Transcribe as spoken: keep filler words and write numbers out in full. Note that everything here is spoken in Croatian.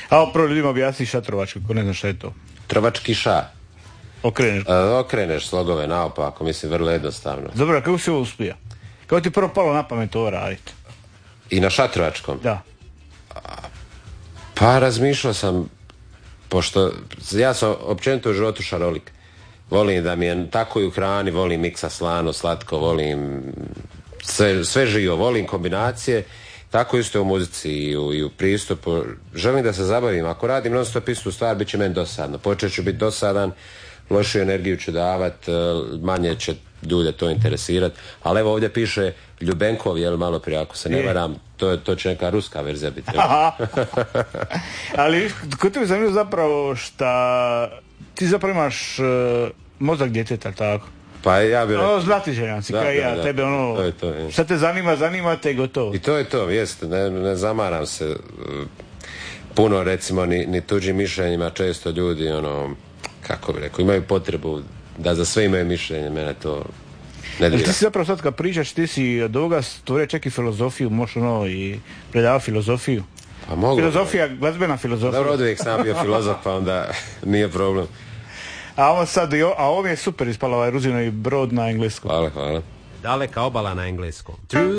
A prvo ljudima objasni šta trovački, ko ne zna šta je to. Trovački ša. Okreneš. A, okreneš slogove naopako, mislim, vrlo jednostavno. Dobro, a kako si ovo uspio? Kako ti prvo palo na pamet ovo raditi? I na šatrovačkom? Da. Pa razmišljao sam, pošto ja sam općenito u životu šarolik. Volim da mi je tako i u hrani, volim miksa slano, slatko, volim sve, sve živo, volim kombinacije. Tako isto u muzici i u, i u pristupu. Želim da se zabavim. Ako radim non stop istu stvar, bit će meni dosadno. Počet ću biti dosadan, lošiju energiju ću davat, manje će ljude to interesirati. Ali evo ovdje piše Ljubenkov, jel malo prije, ako se ne varam, to, to će neka ruska verzija biti. Ali ko te mi zanimljivo zapravo šta ti zapravo imaš uh, mozak djeteta, tako? Pa ja bih rekao... Ono zlatiželjanci, kao ja, da, tebe ono... To je to, je. Šta te zanima, zanima te, gotovo. I to je to, jest, ne, ne zamaram se puno, recimo, ni, ni tuđim mišljenjima, često ljudi, ono, kako bi rekao, imaju potrebu da za sve imaju mišljenje, mene to ne dira. Ti si zapravo sad kad pričaš, ti si od ovoga stvorio čak i filozofiju, možeš ono i predavao filozofiju. Pa mogu. Filozofija, glazbena filozofija. Dobro, od uvijek sam bio filozof, pa onda nije problem. A ovo sad, a ovo je super ispalo, ovaj Ruzinovi brod na engleskom. Hvala, hvala. Daleka obala na engleskom.